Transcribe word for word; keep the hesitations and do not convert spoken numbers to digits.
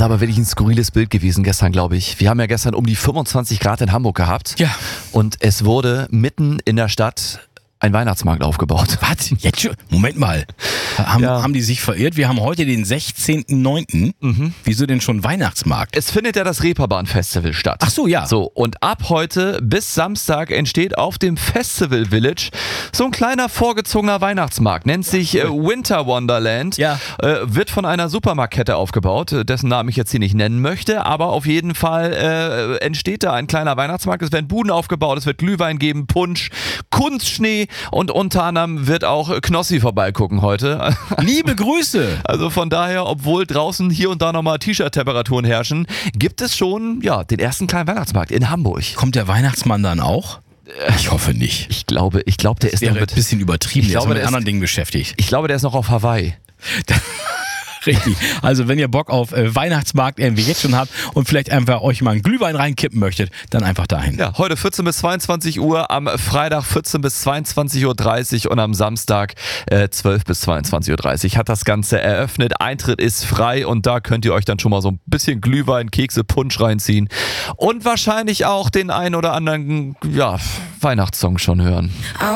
aber wirklich ein skurriles Bild gewesen gestern, glaube ich. Wir haben ja gestern um die fünfundzwanzig Grad in Hamburg gehabt. Ja. Und es wurde mitten in der Stadt ein Weihnachtsmarkt aufgebaut. Was? Jetzt schon? Moment mal. Haben, Ja. haben die sich verirrt? Wir haben heute den sechzehnten neunten Mhm. Wieso denn schon Weihnachtsmarkt? Es findet ja das Reeperbahn-Festival statt. Ach so, ja. So, und ab heute bis Samstag entsteht auf dem Festival Village so ein kleiner vorgezogener Weihnachtsmarkt. Nennt sich äh, Winter Wonderland. Ja. Äh, wird von einer Supermarktkette aufgebaut, äh, dessen Namen ich jetzt hier nicht nennen möchte. Aber auf jeden Fall äh, entsteht da ein kleiner Weihnachtsmarkt. Es werden Buden aufgebaut, es wird Glühwein geben, Punsch, Kunstschnee und unter anderem wird auch Knossi vorbeigucken heute. Liebe Grüße. Also von daher, obwohl draußen hier und da nochmal T-Shirt-Temperaturen herrschen, gibt es schon ja, den ersten kleinen Weihnachtsmarkt in Hamburg. Kommt der Weihnachtsmann dann auch? Ich hoffe nicht. Ich glaube, ich glaube, der ist noch Wäre ein mit, bisschen übertrieben. Ich Der ist glaube, noch mit der ist- anderen Dingen beschäftigt. ich glaube, der ist noch auf Hawaii. Richtig. Also wenn ihr Bock auf äh, Weihnachtsmarkt irgendwie jetzt schon habt und vielleicht einfach euch mal einen Glühwein reinkippen möchtet, dann einfach dahin. Ja, heute vierzehn bis zweiundzwanzig Uhr, am Freitag vierzehn bis zweiundzwanzig Uhr dreißig und am Samstag äh, zwölf bis zweiundzwanzig Uhr dreißig hat das Ganze eröffnet. Eintritt ist frei und da könnt ihr euch dann schon mal so ein bisschen Glühwein, Kekse, Punsch reinziehen und wahrscheinlich auch den ein oder anderen ja, Weihnachtssong schon hören.